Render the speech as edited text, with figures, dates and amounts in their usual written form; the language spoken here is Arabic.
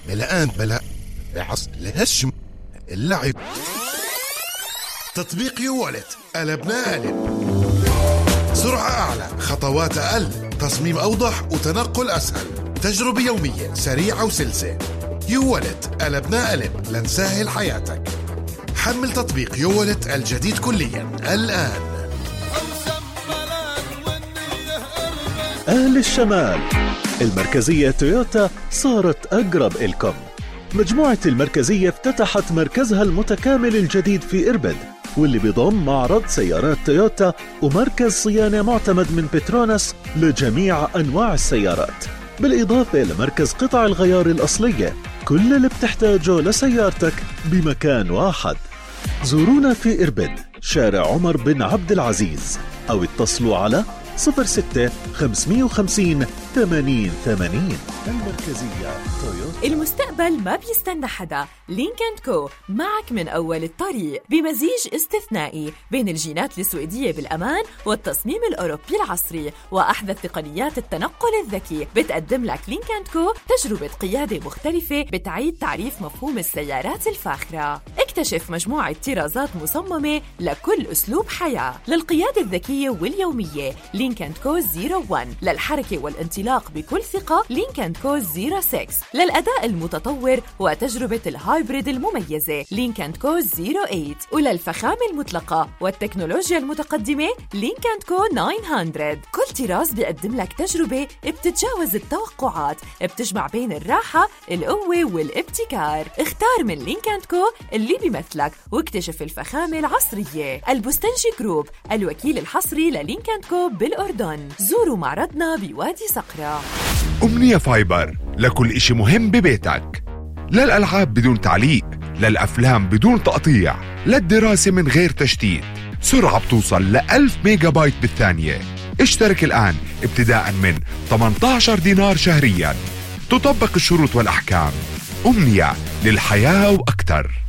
ملآن ملأ بعصر الهشم اللعب. تطبيق يوالت قلبنا قلب. سرعة أعلى، خطوات أقل، تصميم أوضح وتنقل أسهل، تجربة يومية سريعة وسلسة. يوالت قلبنا قلب لنسهل حياتك. حمل تطبيق يوالت الجديد كليا الآن. أهل الشمال، المركزية تويوتا صارت أقرب إلكم. مجموعة المركزية افتتحت مركزها المتكامل الجديد في إربد، واللي بيضم معرض سيارات تويوتا ومركز صيانة معتمد من بتروناس لجميع أنواع السيارات، بالإضافة لمركز قطع الغيار الأصلية. كل اللي بتحتاجه لسيارتك بمكان واحد. زورونا في إربد، شارع عمر بن عبد العزيز، أو اتصلوا على 06 550 80 80. المركزية تويوتا. المستقبل ما بيستنى حدا. لينك & كو معك من أول الطريق بمزيج استثنائي بين الجينات السويدية بالأمان والتصميم الأوروبي العصري وأحدث تقنيات التنقل الذكي. بتقدم لك لينك & كو تجربة قيادة مختلفة بتعيد تعريف مفهوم السيارات الفاخرة. اكتشف مجموعة طرازات مصممة لكل أسلوب حياة. للقيادة الذكية واليومية لينك & كو 01، للحركة والانطلاق بكل ثقة لينك & كو 06، للأداء المتطور وتجربة الهايبريد المميزة لينك & كو 08، وللفخامة المطلقة والتكنولوجيا المتقدمة لينك & كو 900. كل طراز بيقدم لك تجربة بتتجاوز التوقعات، بتجمع بين الراحة، القوة والابتكار. اختار من لينك & كو اللي بيمثلك واكتشف الفخامة العصرية. البستنجي جروب، الوكيل الحصري للينك & كو بالأردن. زوروا معرضنا بوادي صقرة. أمنية فايبر، لكل إشي مهم ببيتك، للألعاب بدون تعليق، للأفلام بدون تقطيع، للدراسة من غير تشتيت. سرعة بتوصل ل1000 ميجا بايت بالثانية. اشترك الآن ابتداء من 18 دينار شهريا. تطبق الشروط والأحكام. أمنية، للحياة وأكثر.